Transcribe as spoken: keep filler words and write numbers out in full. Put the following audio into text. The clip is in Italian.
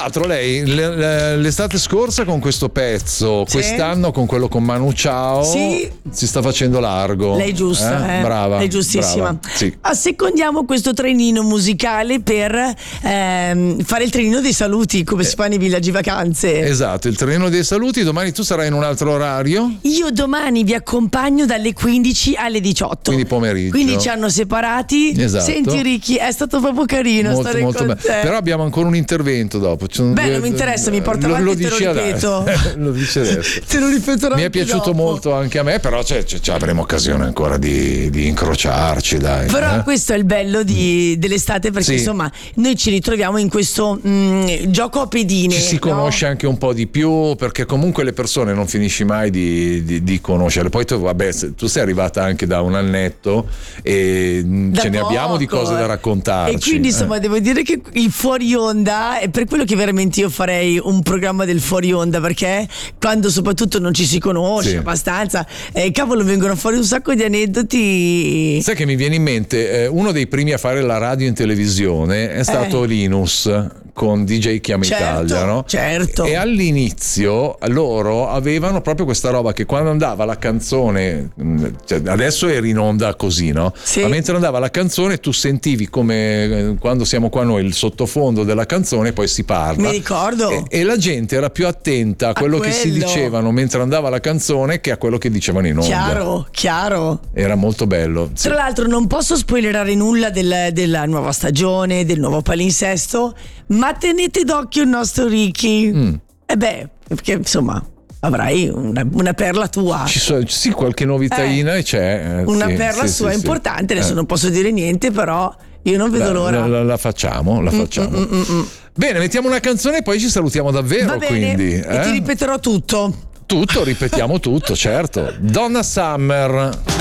l'altro lei l'estate scorsa con questo pezzo, sì. quest'anno con quello con Manu Chao, sì. si sta facendo largo. Lei è giusta, eh? Eh? Brava. Lei è giustissima. Brava. Sì. Assecondiamo questo trenino musicale per ehm, fare il trenino dei saluti, come si fa nei villaggi vacanze. Esatto, il trenino dei saluti. Domani tu sarai in un altro orario? Io domani vi accompagno dalle quindici alle diciotto. Quindi pomeriggio. Quindi ci hanno separati. Esatto. Senti Ricky, è stato proprio carino molto, stare molto con bello. te. Però abbiamo ancora un intervento dopo. C'è un... Beh, non mi interessa, mi porta lo, avanti lo e te lo ripeto. lo dice adesso. Te lo ripeterò. Mi è piaciuto dopo. molto anche a me, però c'è, c'è, c'è, avremo occasione ancora di, di incrociarci, dai. Però eh? questo è il bello di, dell'estate, perché sì. insomma noi ci ritroviamo in questo mh, gioco a pedine. Ci si conosce no? anche un po' di più, perché comunque le persone non finisci mai di, di, di conoscerle. Poi tu, vabbè, tu sei arrivata anche da un annetto e da ce poco. ne abbiamo di cose da raccontarci. E quindi insomma eh. devo dire che il fuori onda è per quello che veramente io farei un programma del fuori onda, perché quando soprattutto non ci si conosce sì. abbastanza, eh, cavolo, vengono fuori un sacco di aneddoti. Sai che mi viene in mente eh, uno dei primi a fare la radio in televisione è stato eh. Linus con D J Chiama certo, Italia, no? Certo. E all'inizio loro avevano proprio questa roba che quando andava la canzone, cioè adesso eri in onda così, no? Sì. Ma mentre andava la canzone tu sentivi come quando siamo qua noi il sottofondo della canzone, poi si parla. Mi ricordo. E, e la gente era più attenta a quello, a quello che si dicevano mentre andava la canzone che a quello che dicevano in onda. Chiaro, chiaro. Era molto bello. Sì. Tra l'altro non posso spoilerare nulla del, della nuova stagione, del nuovo palinsesto, ma tenete d'occhio il nostro Ricky. Mm. E beh, perché insomma avrai una, una perla tua. Ci so, sì, qualche novitaina eh, c'è. Eh, una sì, perla sì, sua sì, importante, sì. adesso eh. non posso dire niente, però io non vedo la, l'ora. La, la facciamo, la facciamo. Mm, mm, mm, mm. Bene, mettiamo una canzone e poi ci salutiamo davvero. Va bene, quindi, e eh? ti ripeterò tutto. Tutto, ripetiamo tutto, certo. Donna Summer.